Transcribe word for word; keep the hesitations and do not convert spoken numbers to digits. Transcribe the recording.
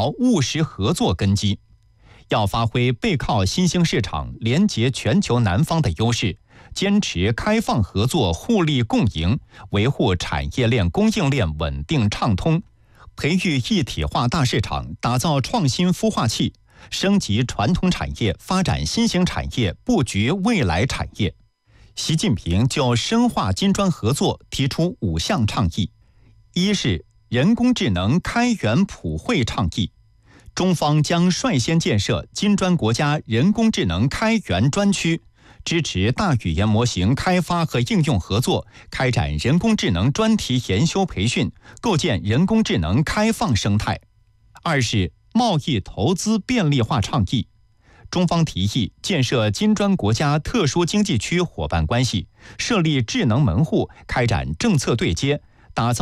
牢务实合作根基。要发挥背靠新兴市场、连结全球南方的优势，坚持开放合作、互利共赢，维护产业链供应链稳定畅通，培育一体化大市场，打造创新孵化器，升级传统产业，发展新型产业，布局未来产业。习近平就深化金砖合作提出五项倡议：一是人工智能开源普惠倡议，中方将率先建设金砖国家人工智能开源专区，支持大语言模型开发和应用合作，开展人工智能专题研修培训，构建人工智能开放生态。二是贸易投资便利化倡议，中方提议建设金砖国家特殊经济区伙伴关系，设立智能门户，开展政策对接，打造